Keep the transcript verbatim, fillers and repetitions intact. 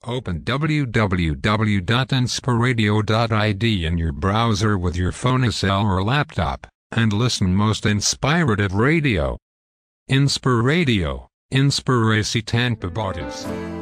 Open w w w dot inspiradio dot I D in your browser with your phone, cell or laptop, and listen most inspirative radio. Inspiradio, Inspiracy Tanpa Borders.